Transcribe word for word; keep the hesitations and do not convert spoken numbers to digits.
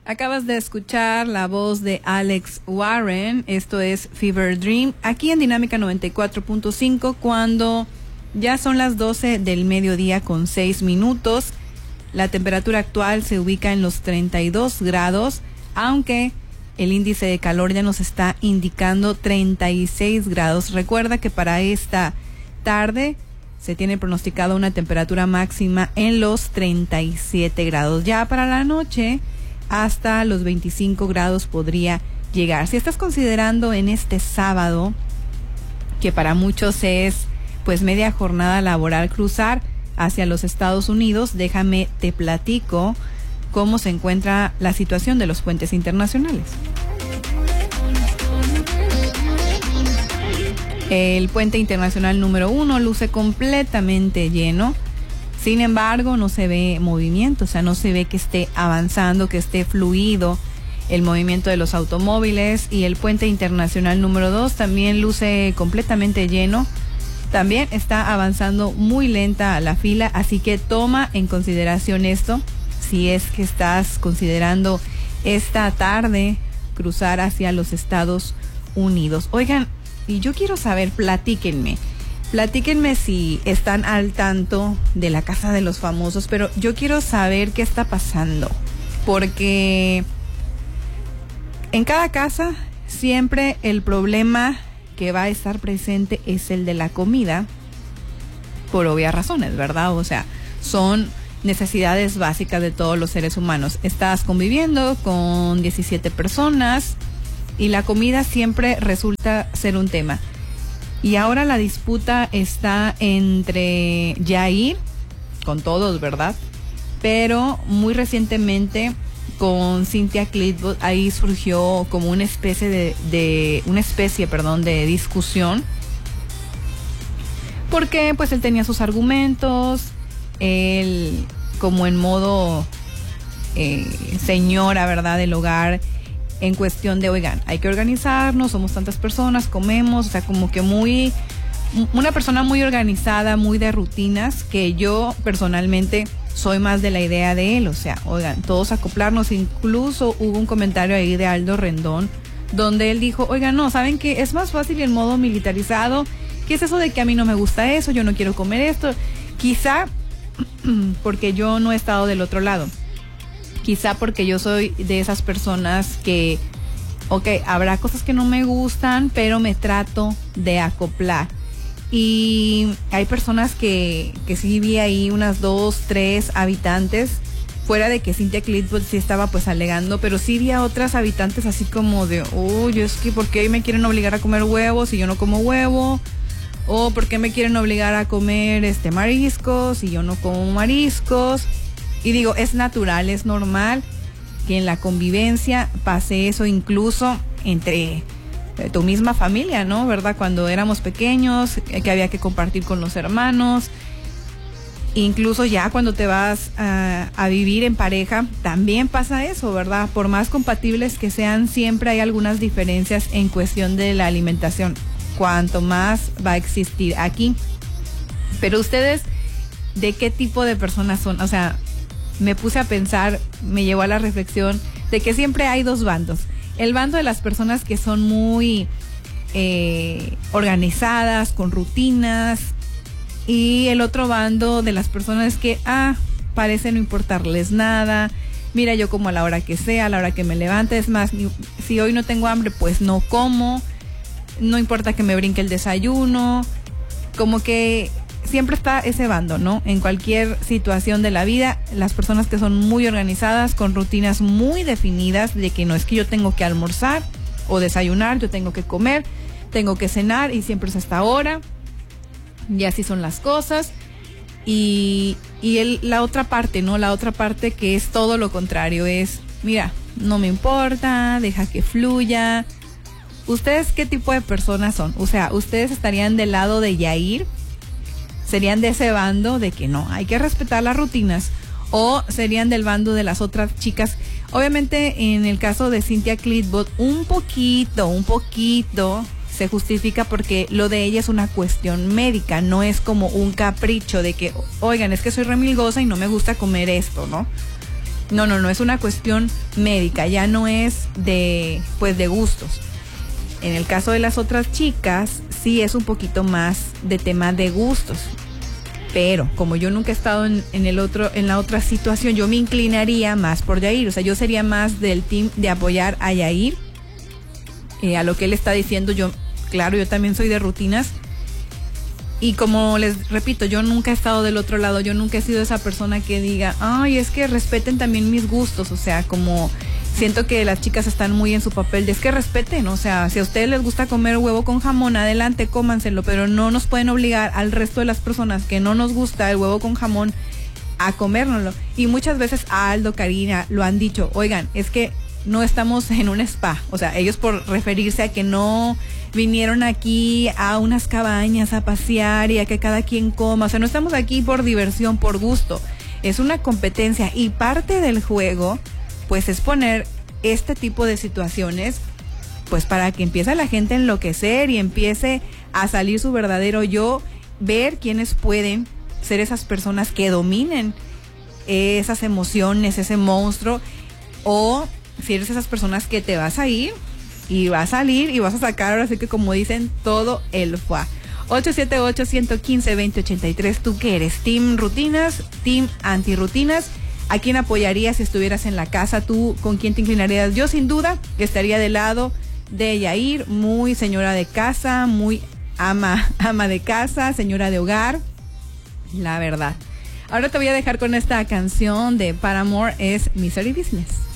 Acabas de escuchar la voz de Alex Warren, esto es Fever Dream, aquí en Dinámica noventa y cuatro punto cinco, cuando ya son las doce del mediodía con seis minutos. La temperatura actual se ubica en los treinta y dos grados, aunque el índice de calor ya nos está indicando treinta y seis grados. Recuerda que para esta tarde se tiene pronosticado una temperatura máxima en los treinta y siete grados. Ya para la noche, hasta los veinticinco grados podría llegar. Si estás considerando en este sábado, que para muchos es pues media jornada laboral, cruzar hacia los Estados Unidos, déjame te platico cómo se encuentra la situación de los puentes internacionales. El puente internacional número uno luce completamente lleno. Sin embargo, no se ve movimiento, o sea, no se ve que esté avanzando, que esté fluido el movimiento de los automóviles. Y el puente internacional número dos también luce completamente lleno. También está avanzando muy lenta la fila, así que toma en consideración esto si es que estás considerando esta tarde cruzar hacia los Estados Unidos. Oigan, y yo quiero saber, platíquenme. Platíquenme si están al tanto de la Casa de los Famosos, pero yo quiero saber qué está pasando, porque en cada casa siempre el problema que va a estar presente es el de la comida, por obvias razones, ¿verdad? O sea, son necesidades básicas de todos los seres humanos. Estás conviviendo con diecisiete personas y la comida siempre resulta ser un tema. Y ahora la disputa está entre Yair, con todos, ¿verdad? Pero muy recientemente con Cynthia Clitwood, ahí surgió como una especie de, de una especie, perdón, de discusión. Porque pues él tenía sus argumentos, él como en modo eh, señora, ¿verdad?, del hogar, en cuestión de, oigan, hay que organizarnos, somos tantas personas, comemos, o sea, como que muy, una persona muy organizada, muy de rutinas, que yo personalmente soy más de la idea de él, o sea, oigan, todos acoplarnos. Incluso hubo un comentario ahí de Aldo Rendón, donde él dijo, oigan, no, ¿saben qué? Es más fácil el modo militarizado. ¿Qué es eso de que a mí no me gusta eso, yo no quiero comer esto? Quizá porque yo no he estado del otro lado. Quizá porque yo soy de esas personas que, ok, habrá cosas que no me gustan, pero me trato de acoplar. Y hay personas que, que sí vi ahí, unas dos, tres habitantes, fuera de que Cynthia Clitwood sí estaba pues alegando, pero sí vi a otras habitantes así como de, uy, es que ¿por qué me quieren obligar a comer huevos si yo no como huevo? O ¿por qué me quieren obligar a comer este mariscos si yo no como mariscos? Y digo, es natural, es normal que en la convivencia pase eso, incluso entre tu misma familia, ¿no? ¿Verdad? Cuando éramos pequeños, que había que compartir con los hermanos. Incluso ya cuando te vas a, a vivir en pareja, también pasa eso, ¿verdad? Por más compatibles que sean, siempre hay algunas diferencias en cuestión de la alimentación. Cuanto más va a existir aquí. Pero ustedes, ¿de qué tipo de personas son? O sea, me puse a pensar, me llevó a la reflexión de que siempre hay dos bandos. El bando de las personas que son muy eh, organizadas, con rutinas, y el otro bando de las personas que, ah, parece no importarles nada. Mira, yo como a la hora que sea, a la hora que me levante. Es más, si hoy no tengo hambre, pues no como. No importa que me brinque el desayuno. Como que siempre está ese bando, ¿no? En cualquier situación de la vida, las personas que son muy organizadas, con rutinas muy definidas, de que no es que yo tengo que almorzar o desayunar, yo tengo que comer, tengo que cenar y siempre es hasta ahora, y así son las cosas. Y, y el, la otra parte, ¿no? La otra parte que es todo lo contrario, es, mira, no me importa, deja que fluya. ¿Ustedes qué tipo de personas son? O sea, ¿ustedes estarían del lado de Yair? ¿Serían de ese bando de que no, hay que respetar las rutinas? ¿O serían del bando de las otras chicas? Obviamente, en el caso de Cynthia Clitwood, un poquito, un poquito se justifica porque lo de ella es una cuestión médica, no es como un capricho de que, oigan, es que soy remilgosa y no me gusta comer esto, ¿no? No, no, no, es una cuestión médica, ya no es de, pues, de gustos. En el caso de las otras chicas, sí es un poquito más de tema de gustos. Pero como yo nunca he estado en, en el otro, en la otra situación, yo me inclinaría más por Yair. O sea, yo sería más del team de apoyar a Yair, eh, a lo que él está diciendo. Yo, claro, yo también soy de rutinas. Y como les repito, yo nunca he estado del otro lado, yo nunca he sido esa persona que diga, ay, es que respeten también mis gustos, o sea, como siento que las chicas están muy en su papel de es que respeten, o sea, si a ustedes les gusta comer huevo con jamón, adelante, cómanselo, pero no nos pueden obligar al resto de las personas que no nos gusta el huevo con jamón a comérnoslo. Y muchas veces a Aldo, Karina, lo han dicho, oigan, es que no estamos en un spa, o sea, ellos por referirse a que no vinieron aquí a unas cabañas a pasear y a que cada quien coma, o sea, no estamos aquí por diversión, por gusto, es una competencia y parte del juego, pues es poner este tipo de situaciones, pues para que empiece la gente a enloquecer y empiece a salir su verdadero yo, ver quiénes pueden ser esas personas que dominen esas emociones, ese monstruo, o si eres esas personas que te vas a ir y vas a salir y vas a sacar, ahora sí que como dicen, todo el fuá. ocho siete ocho, uno uno cinco, dos cero ocho tres, ¿tú qué eres? ¿Team rutinas? ¿Team antirrutinas? ¿A quién apoyarías si estuvieras en la casa? ¿Tú con quién te inclinarías? Yo sin duda estaría del lado de Yair, muy señora de casa, muy ama, ama de casa, señora de hogar, la verdad. Ahora te voy a dejar con esta canción de Paramore, es Misery Business.